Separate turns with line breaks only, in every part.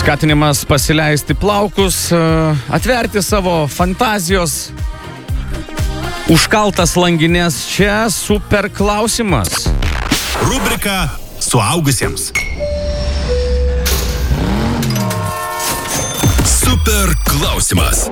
Skatinimas pasileisti plaukus, atverti savo fantazijos užkaltas langinės. Čia super klausimas.
Rubrika suaugusiems. Super klausimas.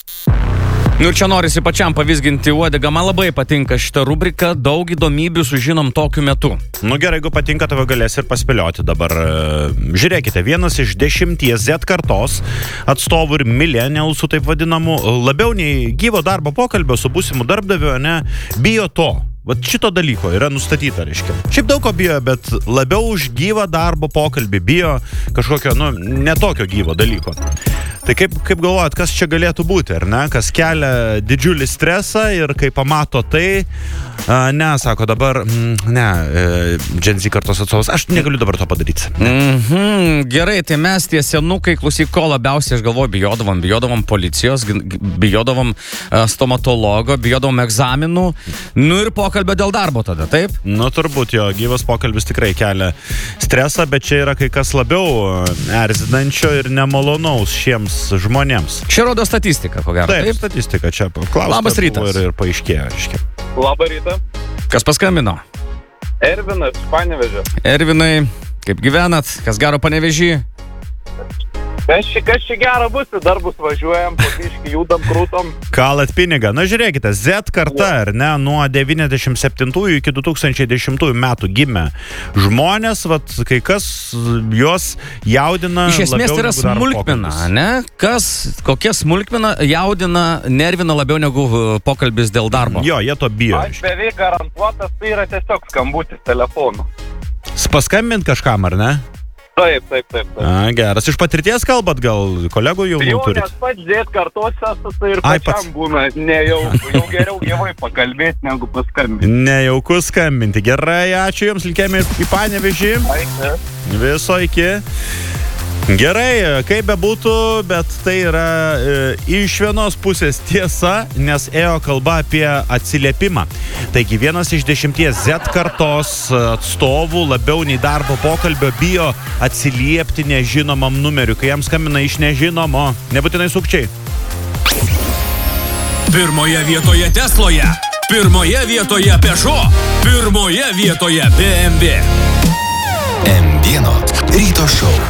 Nu ir čia norisi pačiam pavizginti uodegą. Man labai patinka šita rubrika. Daug įdomybių sužinom tokiu metu.
Nu gerai, jeigu patinka, tavo galės ir paspėlioti dabar. Žiūrėkite, vienas iš 10 Z kartos atstovų ir millennialsų, taip vadinamų, labiau nei gyvo darbo pokalbio su būsimu darbdaviu, ne, bijo to. Vat šito dalyko yra nustatyta, reiškia. Šiaip daug ko bijo, bet labiau už gyvą darbo pokalbį bijo kažkokio, netokio gyvo dalyko. Tai kaip galvojat, kas čia galėtų būti, ar ne? Kas kelia didžiulį stresą ir kai pamato tai, sako dabar, Gen Z kartos atstovas, aš negaliu dabar to padaryti.
Gerai, tai mes tie senukai, klausyk, ko labiausiai, aš galvoju, bijodavom policijos, bijodavom stomatologo, bijodavom egzaminų, ir pokalbio dėl darbo tada, taip?
Turbūt jo, gyvas pokalbis tikrai kelia stresą, bet čia yra kai kas labiau erzinančio ir nemalonaus šiems žmonėms.
Čia rodo statistika, ko gero.
Taip, statistika čia.
Labas rytas.
Ir paaiškėjo, reiškia.
Labą rytą.
Kas paskambino?
Ervinas, Panevėžio.
Ervinai, kaip gyvenat? Kas gero Panevėžy?
Kas čia gero bus, darbus važiuojam, pabiškai judam, krūtom.
Kalat pinigą. Žiūrėkite, Z karta, ar ne, nuo 97 iki 2010 metų gimė žmonės, kai kas juos jaudina.
Iš esmės tai yra smulkmena, ne? Kokia smulkmena jaudina, nervina labiau negu pokalbis dėl darbo?
Jo, jie to bijo.
Aš beveik garantuotas, tai yra tiesiog skambutis telefonu.
Paskambint kažkam, ar ne?
Taip.
Geras. Iš patirties kalbat, gal kolegų jaunų turit?
Jau nes pats Z kartos esu, tai ir pačiam būna nejauku. Jau geriau gyvai pakalbėti, negu paskambinti.
Nejauku skambinti. Gerai, ačiū Jums, linkėjome į Panevėžį. Viso iki. Gerai, kaip bebūtų, bet tai yra iš vienos pusės tiesa, nes ėjo kalba apie atsiliepimą. Taigi vienas iš 10 Z kartos atstovų labiau nei darbo pokalbio bijo atsiliepti nežinomam numeriu, kai jam skambina iš nežinomo, nebūtinai sukčiai.
Pirmoje vietoje Tesloje, pirmoje vietoje Peugeot, pirmoje vietoje BMW. M1 ryto šou.